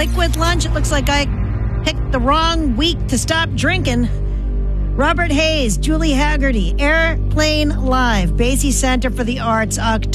liquid lunch. It looks like I picked the wrong week to stop drinking. Robert Hayes, Julie Haggerty, Airplane Live, Basie Center for the Arts, October.